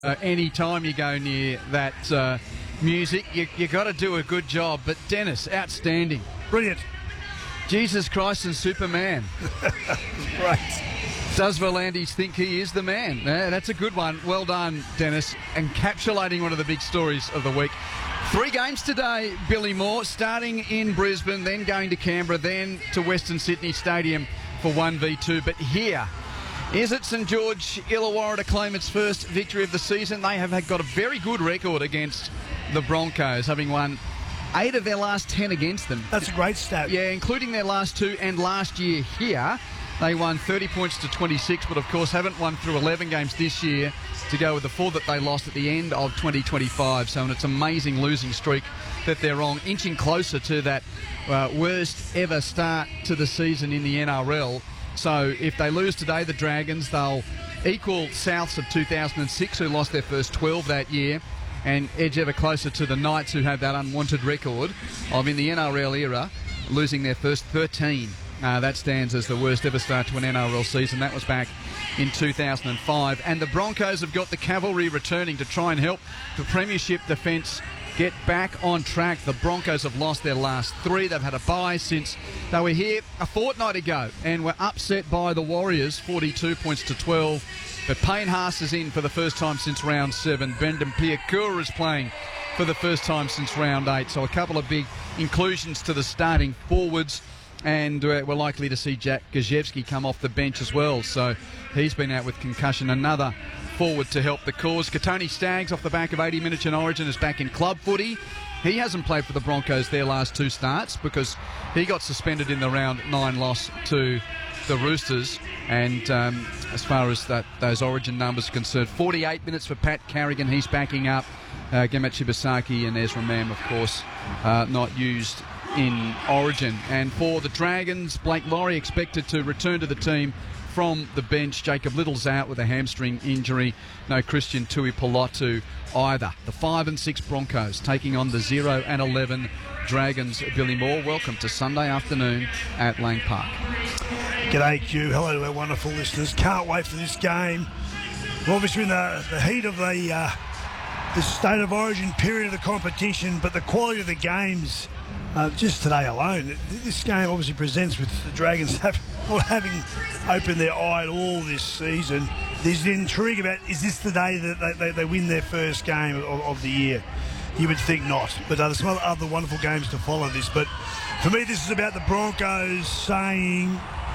Any time you go near that music, you got to do a good job. But Dennis, outstanding. Brilliant. Jesus Christ and Superman. Great. Does Volandis think he is the man? Yeah, that's a good one. Well done, Dennis. Encapsulating one of the big stories of the week. 3 games today, Billy Moore, starting in Brisbane, then going to Canberra, then to Western Sydney Stadium for 1v2. But here, is it St George Illawarra to claim its first victory of the season? They have got a very good record against the Broncos, having won 8 of their last 10 against them. That's a great stat. Yeah, including their last 2 and last year here. They won 30 points to 26, but of course haven't won through 11 games this year to go with the 4 that they lost at the end of 2025. So it's an amazing losing streak that they're on, inching closer to that worst ever start to the season in the NRL. So if they lose today, the Dragons, they'll equal Souths of 2006, who lost their first 12 that year, and edge ever closer to the Knights, who have that unwanted record of, in the NRL era, losing their first 13. That stands as the worst ever start to an NRL season. That was back in 2005. And the Broncos have got the cavalry returning to try and help the premiership defence get back on track. The Broncos have lost their last 3. They've had a bye since they were here a fortnight ago and were upset by the Warriors, 42 points to 12. But Payne Haas is in for the first time since round 7. Brendan Piakura is playing for the first time since round 8. So a couple of big inclusions to the starting forwards. And we're likely to see Jack Gajewski come off the bench as well. So he's been out with concussion. Another forward to help the cause. Katoni Staggs, off the back of 80 minutes in Origin, is back in club footy. He hasn't played for the Broncos their last 2 starts because he got suspended in the round 9 loss to the Roosters. And as far as those Origin numbers are concerned, 48 minutes for Pat Carrigan. He's backing up Gemet Shibasaki, and Ezra Mam, of course, not used in Origin. And for the Dragons, Blake Laurie expected to return to the team from the bench. Jacob Little's out with a hamstring injury. No Christian Tuipulotu either. The 5 and 6 Broncos taking on the 0 and 11 Dragons. Billy Moore, welcome to Sunday afternoon at Lang Park. G'day, Q. Hello to our wonderful listeners. Can't wait for this game. We're obviously in the heat of the state of origin period of the competition, but the quality of the games just today alone, this game obviously presents with the Dragons having opened their eye all this season. There's an intrigue about, is this the day that they win their first game of the year? You would think not, but there's some other wonderful games to follow this. But for me, this is about the Broncos saying,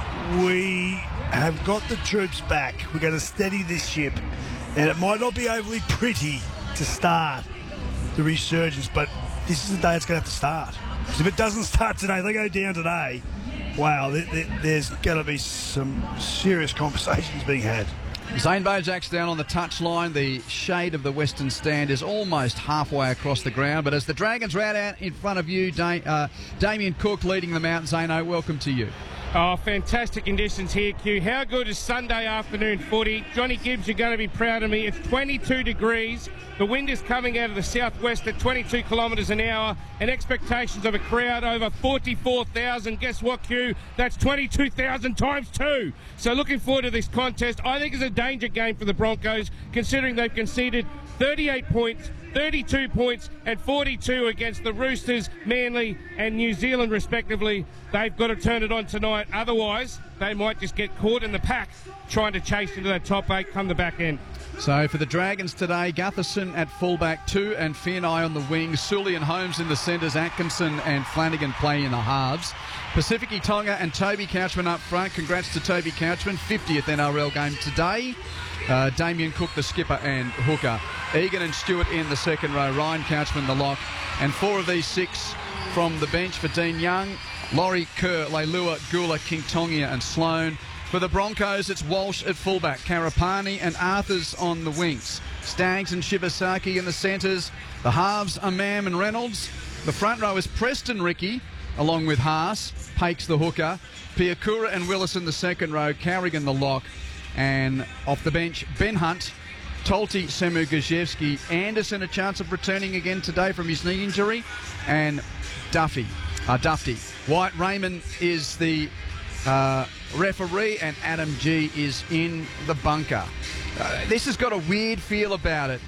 we have got the troops back. We're going to steady this ship, and it might not be overly pretty to start the resurgence, but this is the day it's going to have to start. Because if it doesn't start today, they go down today, wow, there's going to be some serious conversations being had. Zane Bojak's down on the touchline. The shade of the Western Stand is almost halfway across the ground. But as the Dragons rout out in front of you, Damien Cook leading them out. Zano, welcome to you. Oh, fantastic conditions here, Q. How good is Sunday afternoon footy? Johnny Gibbs, you're going to be proud of me. It's 22 degrees. The wind is coming out of the southwest at 22 kilometres an hour, and expectations of a crowd over 44,000. Guess what, Q? That's 22,000 times 2. So looking forward to this contest. I think it's a danger game for the Broncos, considering they've conceded 38 points, 32 points and 42 against the Roosters, Manly and New Zealand respectively. They've got to turn it on tonight. Otherwise, they might just get caught in the pack trying to chase into that top 8 come the back end. So for the Dragons today, Gutherson at fullback 2 and Fianai on the wings. Sully and Holmes in the centres. Atkinson and Flanagan play in the halves. Pacifici Tonga and Toby Couchman up front. Congrats to Toby Couchman, 50th NRL game today. Damien Cook, the skipper and hooker. Egan and Stewart in the second row. Ryan Couchman, the lock. And 4 of these 6 from the bench for Dean Young. Laurie, Kerr, Leilua, Gula, King-Tongia and Sloan. For the Broncos, it's Walsh at fullback, Karapani and Arthurs on the wings. Staggs and Shibasaki in the centres. The halves are Mam and Reynolds. The front row is Preston Ricky, along with Haas, Pakes the hooker, Piakura and Willis in the second row, Carrigan the lock, and off the bench, Ben Hunt, Tolti, Semu Gajewski, Anderson a chance of returning again today from his knee injury, and Dufty. White Raymond is the referee, and Adam G is in the bunker. This has got a weird feel about it.